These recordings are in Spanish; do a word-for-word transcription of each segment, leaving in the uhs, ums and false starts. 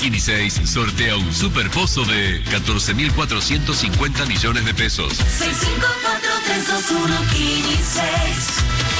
Kini seis sortea un superpozo de catorce mil cuatrocientos cincuenta millones de pesos. seis cinco cuatro tres dos uno Kini seis.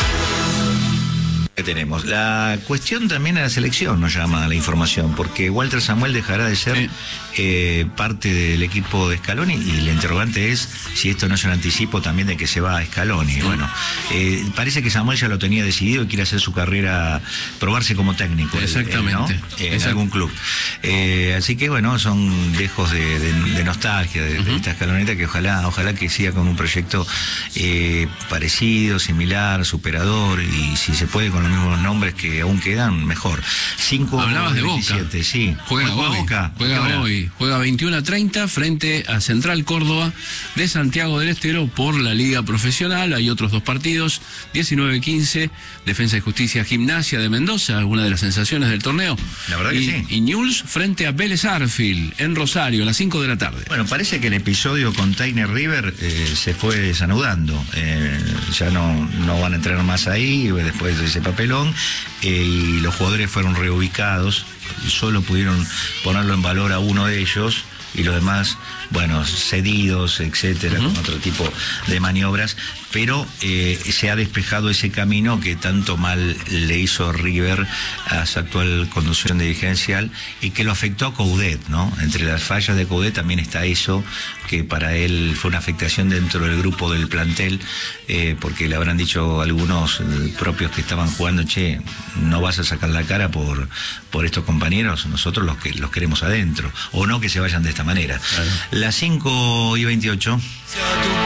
Que tenemos. La cuestión también de la selección nos llama a la información, porque Walter Samuel dejará de ser sí. eh, parte del equipo de Scaloni, y la interrogante es si esto no es un anticipo también de que se va a Scaloni. Sí. Bueno, eh, parece que Samuel ya lo tenía decidido y quiere hacer su carrera, probarse como técnico. Exactamente. Él, ¿no? eh, en algún club. Eh, así que bueno, son lejos de, de, de nostalgia de, uh-huh. de esta escaloneta, que ojalá, ojalá que siga con un proyecto eh, parecido, similar, superador, y si se puede con los mismos nombres que aún quedan, mejor. cinco Hablabas de Boca. Sí. Juega, juega hoy. Boca. Juega hoy. Juega veintiuno a treinta frente a Central Córdoba de Santiago del Estero por la Liga Profesional. Hay otros dos partidos. diecinueve quince, Defensa y Justicia Gimnasia de Mendoza, una de las sensaciones del torneo. La verdad que y, sí. Y Newell's frente a Vélez Arfield en Rosario a las cinco de la tarde. Bueno, parece que el episodio con Tainer River eh, se fue desanudando. Eh, ya no, no van a entrar más ahí después de ese papelón. Eh, y los jugadores fueron reubicados, solo pudieron ponerlo en valor a uno de ellos, y los demás, bueno, cedidos, etcétera, uh-huh. con otro tipo de maniobras, pero eh, se ha despejado ese camino que tanto mal le hizo River a su actual conducción dirigencial, y que lo afectó a Coudet, ¿no? Entre las fallas de Coudet también está eso, que para él fue una afectación dentro del grupo del plantel, eh, porque le habrán dicho algunos eh, propios que estaban jugando, che, no vas a sacar la cara por, por estos compañeros, nosotros los que los queremos adentro, o no que se vayan de esta manera. Claro. Las cinco y veintiocho.